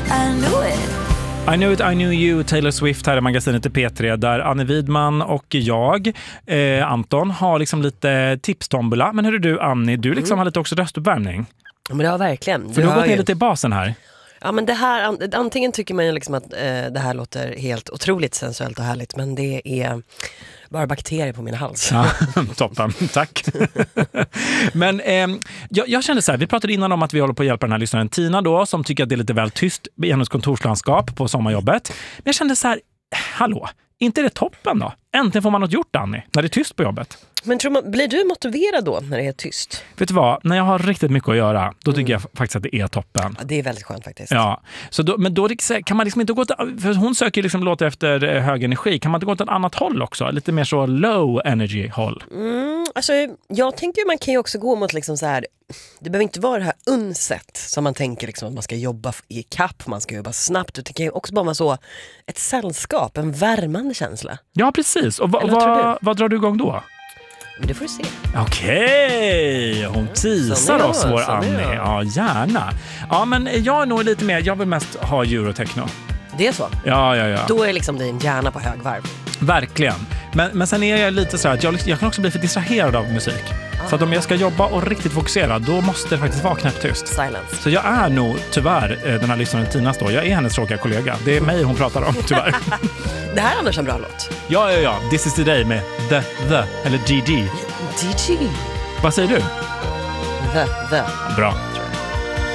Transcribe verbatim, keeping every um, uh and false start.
I knew it. I knew it, I knew you, Taylor Swift här i magasinet i P tre där Annie Widman och jag, eh, Anton, har liksom lite tipstombola. Men hur är du, Annie? Du liksom mm. har lite också röstuppvärmning. Ja, men det har verkligen. För du har gått ner lite i basen här. Ja, men det här, antingen tycker man ju liksom att eh, det här låter helt otroligt sensuellt och härligt, men det är bara bakterier på min hals. Ja, toppen, tack. Men eh, jag, jag kände så här, vi pratade innan om att vi håller på att hjälpa den här lyssnaren Tina då, som tycker att det är lite väl tyst i hennes kontorslandskap på sommarjobbet. Men jag kände så här, hallå, inte är det toppen då? Äntligen får man något gjort, Annie, när det är tyst på jobbet. Men tror man, blir du motiverad då när det är tyst? Vet du vad? När jag har riktigt mycket att göra, då tycker mm. jag faktiskt att det är toppen. Ja, det är väldigt skönt faktiskt. Ja, så då, men då kan man liksom inte gå till, för hon söker liksom låta efter hög energi. Kan man inte gå till ett annat håll också? Lite mer så low energy håll. Mm, alltså, jag tänker ju man kan ju också gå mot liksom så här, det behöver inte vara det här unset som man tänker liksom att man ska jobba i kapp, man ska jobba snabbt. Det kan ju också bara vara så ett sällskap, en värmande känsla. Ja, precis. Och va, va, vad drar du igång då? Men det får du se. Okej, okay. Hon teasar oss, vår Annie. Ja, gärna. Ja, men jag är nog lite mer, jag vill mest ha eurotechno. Det är så? Ja, ja, ja. Då är liksom din hjärna på högvarv. Verkligen. Men, men sen är jag lite så här att jag, jag kan också bli för distraherad av musik. Ah. Så att om jag ska jobba och riktigt fokusera, då måste det faktiskt vara knäpptyst. Silence. Så jag är nog tyvärr den här lyssnaren Tinas då. Jag är hennes tråkiga kollega. Det är mig hon pratar om, tyvärr. Det här är annars en bra låt. Ja, ja, ja. This is the day med The, The, eller G G. G G. Vad säger du? The, The. Bra.